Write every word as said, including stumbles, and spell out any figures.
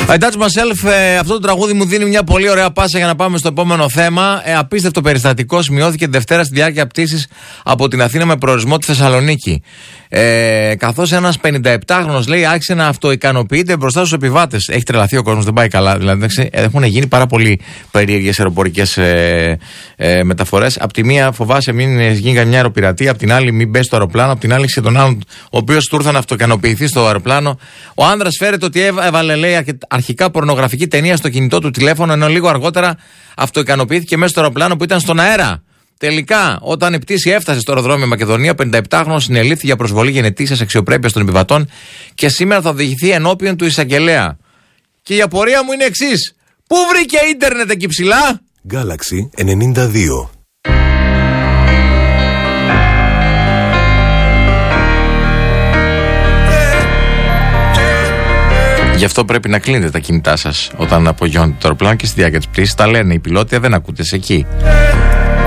I touch myself, ε, αυτό το τραγούδι μου δίνει μια πολύ ωραία πάσα για να πάμε στο επόμενο θέμα. Ε, απίστευτο περιστατικό σημειώθηκε τη Δευτέρα στη διάρκεια πτήσης από την Αθήνα με προορισμό τη Θεσσαλονίκη. Ε, καθώς ένας πενηνταεπτάχρονος λέει άρχισε να αυτοικανοποιείται μπροστά στους επιβάτες. Έχει τρελαθεί ο κόσμος, δεν πάει καλά. Δηλαδή έχουν γίνει πάρα πολύ περίεργες αεροπορικές ε, ε, μεταφορές. Απ' τη μία φοβάσαι μην γίνει καμιά αεροπειρατεία, απ' την άλλη μην μπες στο αεροπλάνο, απ' την άλλη και τον άλλον ο οποίος του ήρθε να αυτοικανοποιηθεί στο αεροπλάνο. Ο άνδρας φέρεται ότι έβαλε λέει αρχικά πορνογραφική ταινία στο κινητό του τηλέφωνο, ενώ λίγο αργότερα αυτοικανοποιήθηκε μέσα στο αεροπλάνο που ήταν στον αέρα. Τελικά, όταν η πτήση έφτασε στο αεροδρόμιο Μακεδονία, ο πενηνταεπτάχρονος συνελήφθη για προσβολή γενετήσιας αξιοπρέπειας των επιβατών και σήμερα θα οδηγηθεί ενώπιον του εισαγγελέα. Και η απορία μου είναι εξής: πού βρήκε ίντερνετ εκεί ψηλά? Galaxy ενενήντα δύο. Γι' αυτό πρέπει να κλείνετε τα κινητά σας όταν απογειώνετε το αεροπλάνο και στη διάρκεια της πτήσης. Τα λένε οι πιλότοι, δεν ακούτε εκεί.